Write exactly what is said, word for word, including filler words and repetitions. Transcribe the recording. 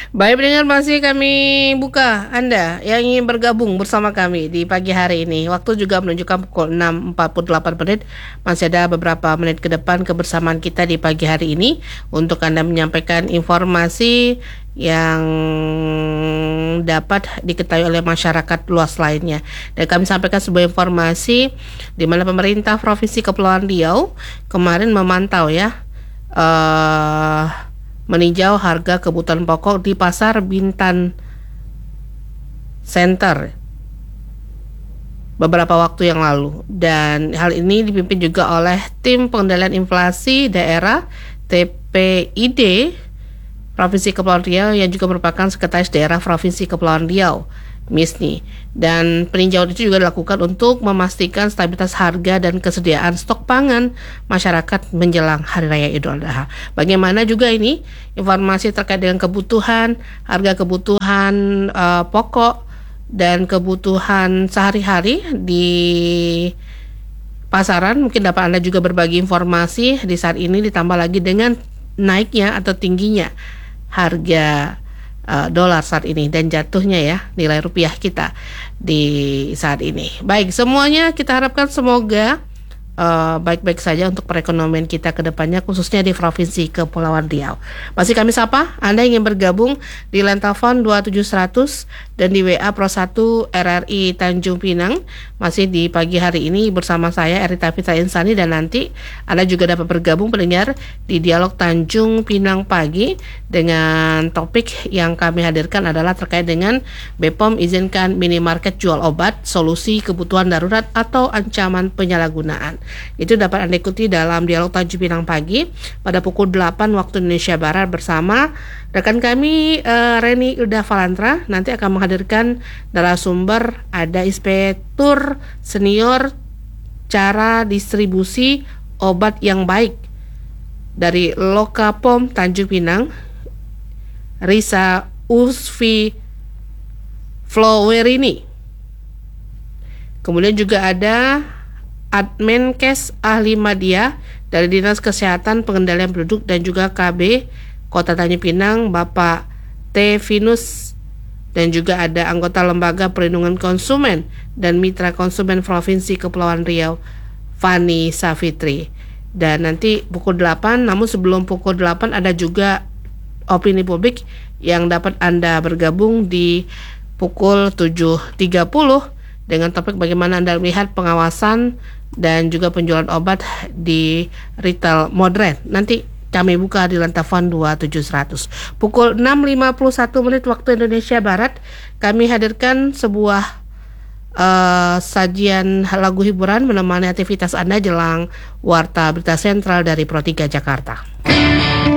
Baik pendengar, masih kami buka Anda yang ingin bergabung bersama kami di pagi hari ini. Waktu juga menunjukkan pukul enam empat puluh delapan menit. Masih ada beberapa menit ke depan kebersamaan kita di pagi hari ini untuk Anda menyampaikan informasi yang dapat diketahui oleh masyarakat luas lainnya. Dan kami sampaikan sebuah informasi di mana pemerintah Provinsi Kepulauan Riau kemarin memantau ya uh, meninjau harga kebutuhan pokok di Pasar Bintan Center beberapa waktu yang lalu, dan hal ini dipimpin juga oleh tim pengendalian inflasi daerah T P I D Provinsi Kepulauan Riau yang juga merupakan sekretaris daerah Provinsi Kepulauan Riau, MISNI. Dan peninjauan itu juga dilakukan untuk memastikan stabilitas harga dan kesediaan stok pangan masyarakat menjelang Hari Raya Idul Adha. Bagaimana juga ini informasi terkait dengan kebutuhan, harga kebutuhan uh, pokok dan kebutuhan sehari-hari di pasaran. Mungkin dapat Anda juga berbagi informasi di saat ini, ditambah lagi dengan naiknya atau tingginya harga Uh, dolar saat ini dan jatuhnya ya nilai rupiah kita di saat ini. Baik, semuanya kita harapkan semoga uh, baik-baik saja untuk perekonomian kita ke depannya, khususnya di Provinsi Kepulauan Riau. Masih kami sapa Anda ingin bergabung di line telepon dua tujuh seratus dan di W A Pro satu R R I Tanjung Pinang. Masih di pagi hari ini bersama saya Erita Fitra Insani, dan nanti Anda juga dapat bergabung pendengar di Dialog Tanjung Pinang Pagi dengan topik yang kami hadirkan adalah terkait dengan B P O M izinkan minimarket jual obat, solusi kebutuhan darurat atau ancaman penyalahgunaan. Itu dapat Anda ikuti dalam Dialog Tanjung Pinang Pagi pada pukul delapan waktu Indonesia Barat bersama rekan kami uh, Reni Ilda Valantra. Nanti akan menghadirkan narasumber, ada Inspektur Senior Cara Distribusi Obat yang Baik dari Lokapom Tanjung Pinang, Risa Usfi Flowerini. Kemudian juga ada Admenkes Ahli Madya dari Dinas Kesehatan Pengendalian Penduduk dan juga K B Kota Tanjung Pinang, Bapak T. Vinus, dan juga ada anggota Lembaga Perlindungan Konsumen dan Mitra Konsumen Provinsi Kepulauan Riau, Fani Safitri. Dan nanti pukul delapan, namun sebelum pukul delapan ada juga opini publik yang dapat Anda bergabung di pukul tujuh tiga puluh dengan topik bagaimana Anda melihat pengawasan dan juga penjualan obat di retail modern. Nanti kami buka di telepon dua tujuh seratus. Pukul enam lima puluh satu menit waktu Indonesia Barat, kami hadirkan sebuah uh, sajian lagu hiburan menemani aktivitas Anda jelang Warta Berita Sentral dari Pro tiga Jakarta.